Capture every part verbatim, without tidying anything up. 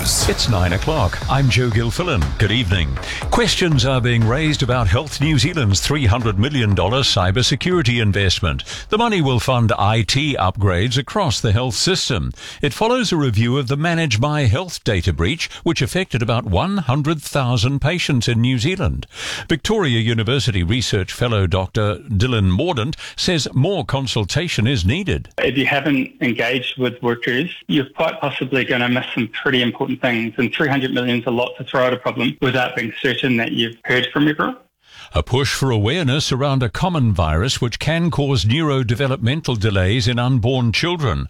News. It's nine o'clock. I'm Joe Gilfillan. Good evening. Questions are being raised about Health New Zealand's three hundred million dollars cybersecurity investment. The money will fund I T upgrades across the health system. It follows a review of the Manage My Health data breach, which affected about one hundred thousand patients in New Zealand. Victoria University research fellow Doctor Dylan Mordaunt says more consultation is needed. If you haven't engaged with workers, you're quite possibly going to miss some pretty important things, and three hundred million is a lot to throw at a problem without being certain that you've heard from everyone. A push for awareness around a common virus which can cause neurodevelopmental delays in unborn children.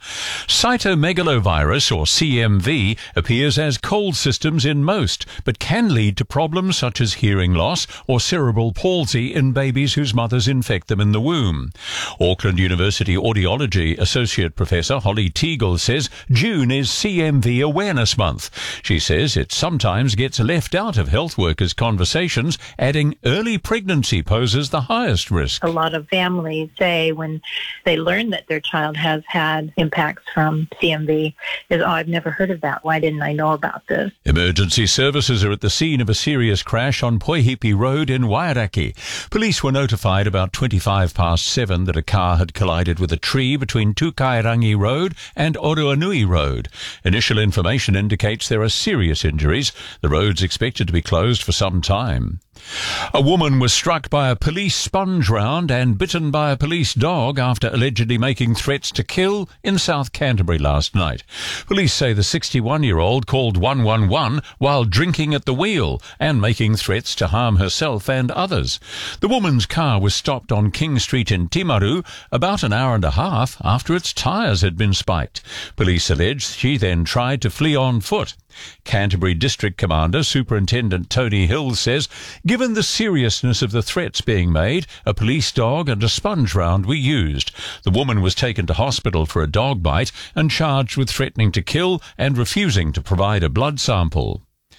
Cytomegalovirus, or C M V, appears as cold systems in most, but can lead to problems such as hearing loss or cerebral palsy in babies whose mothers infect them in the womb. Auckland University Audiology Associate Professor Holly Teagle says June is C M V Awareness Month. She says it sometimes gets left out of health workers' conversations, adding early pregnancy poses the highest risk. A lot of families say when they learn that their child has had impacts from C M V is, oh, I've never heard of that. Why didn't I know about this? Emergency services are at the scene of a serious crash on Poihipi Road in Waiaraki. Police were notified about twenty-five past seven that a car had collided with a tree between Tukairangi Road and Oroanui Road. Initial information indicates there are serious injuries. The road's expected to be closed for some time. A woman was struck by a police sponge round and bitten by a police dog after allegedly making threats to kill in South Canterbury last night. Police say the sixty-one-year-old called one one one while drinking at the wheel and making threats to harm herself and others. The woman's car was stopped on King Street in Timaru about an hour and a half after its tyres had been spiked. Police alleged she then tried to flee on foot. Canterbury District Commander Superintendent Tony Hill says, given the seriousness of the threats being made, a police dog and a sponge round were used. The woman was taken to hospital for a dog bite and charged with threatening to kill and refusing to provide a blood sample.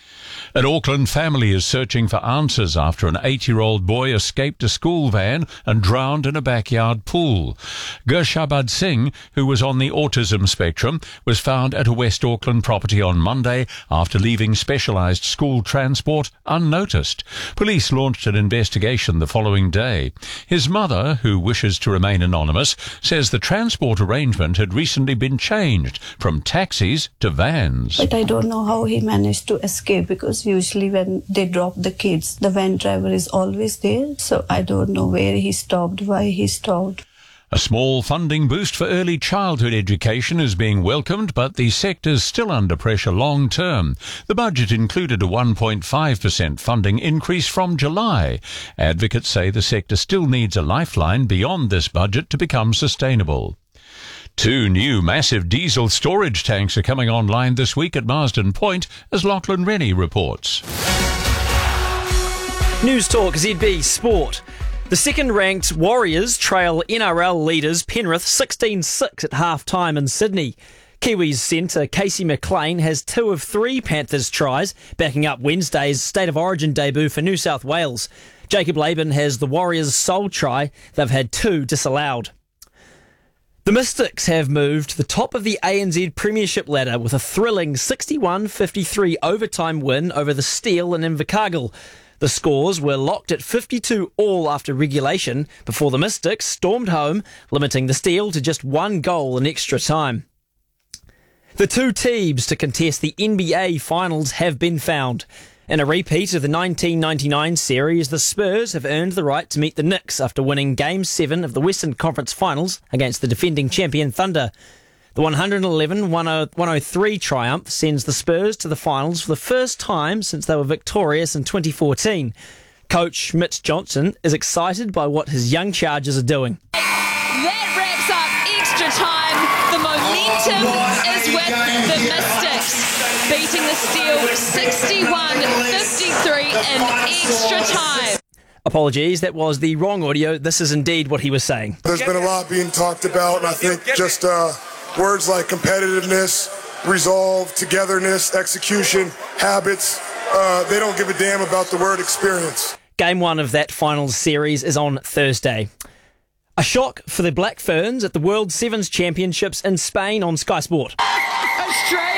An Auckland family is searching for answers after an eight-year-old boy escaped a school van and drowned in a backyard pool. Gershabad Singh, who was on the autism spectrum, was found at a West Auckland property on Monday after leaving specialised school transport unnoticed. Police launched an investigation the following day. His mother, who wishes to remain anonymous, says the transport arrangement had recently been changed from taxis to vans. But I don't know how he managed to escape, because usually when they drop the kids, the van driver is always there. So I don't know where he stopped, why he stopped. A small funding boost for early childhood education is being welcomed, but the sector's still under pressure long term. The budget included a one point five percent funding increase from July. Advocates say the sector still needs a lifeline beyond this budget to become sustainable. Two new massive diesel storage tanks are coming online this week at Marsden Point, as Lachlan Rennie reports. News Talk Z B Sport. The second-ranked Warriors trail N R L leaders Penrith sixteen six at half-time in Sydney. Kiwis centre Casey McLean has two of three Panthers tries, backing up Wednesday's State of Origin debut for New South Wales. Jacob Laban has the Warriors' sole try. They've had two disallowed. The Mystics have moved to the top of the A N Z Premiership ladder with a thrilling sixty-one fifty-three overtime win over the Steel in Invercargill. The scores were locked at fifty-two all after regulation before the Mystics stormed home, limiting the Steel to just one goal in extra time. The two teams to contest the N B A Finals have been found. In a repeat of the nineteen ninety-nine series, the Spurs have earned the right to meet the Knicks after winning Game seven of the Western Conference Finals against the defending champion Thunder. The one eleven to one oh three triumph sends the Spurs to the finals for the first time since they were victorious in twenty fourteen. Coach Mitch Johnson is excited by what his young Chargers are doing. That wraps up extra time. The momentum is with the Mystics, beating the Steel sixty-one fifty-three in extra time. Apologies, that was the wrong audio. This is indeed what he was saying. There's been a lot being talked about, and I think just uh, words like competitiveness, resolve, togetherness, execution, habits, uh, they don't give a damn about the word experience. Game one of that finals series is on Thursday. A shock for the Black Ferns at the World Sevens Championships in Spain on Sky Sport. Australia